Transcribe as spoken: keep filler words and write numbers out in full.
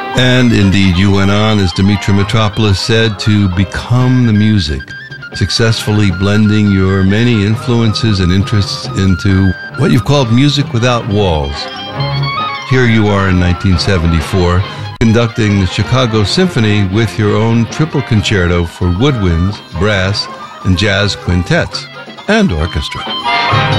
And indeed, you went on, as Dimitri Mitropoulos said, to become the music, successfully blending your many influences and interests into what you've called music without walls. Here you are in nineteen seventy-four, conducting the Chicago Symphony with your own triple concerto for woodwinds, brass, and jazz quintets and orchestra.